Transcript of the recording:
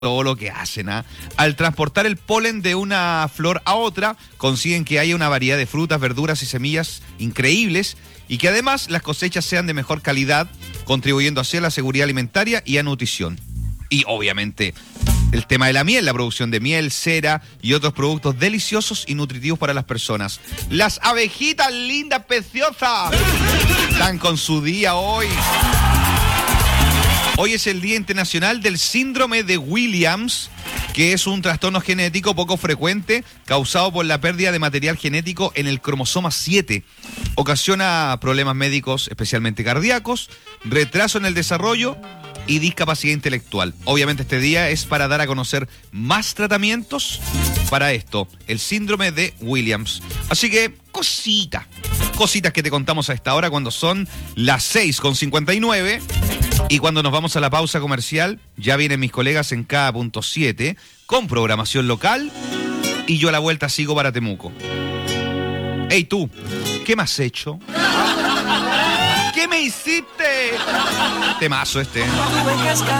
todo lo que hacen, ¿ah? Al transportar el polen de una flor a otra, consiguen que haya una variedad de frutas, verduras y semillas increíbles y que además las cosechas sean de mejor calidad, contribuyendo así a la seguridad alimentaria y a nutrición. Y obviamente el tema de la miel, la producción de miel, cera y otros productos deliciosos y nutritivos para las personas. Las abejitas lindas, preciosas, están con su día hoy. Hoy es el Día Internacional del Síndrome de Williams, que es un trastorno genético poco frecuente causado por la pérdida de material genético en el cromosoma 7. Ocasiona problemas médicos, especialmente cardíacos, retraso en el desarrollo y discapacidad intelectual. Obviamente este día es para dar a conocer más tratamientos para esto, el síndrome de Williams. Así que cositas que te contamos a esta hora cuando son las 6:59. Y cuando nos vamos a la pausa comercial, ya vienen mis colegas en K.7 con programación local y yo a la vuelta sigo para Temuco. Ey tú, ¿qué me has hecho? ¿Qué me hiciste? Temazo este.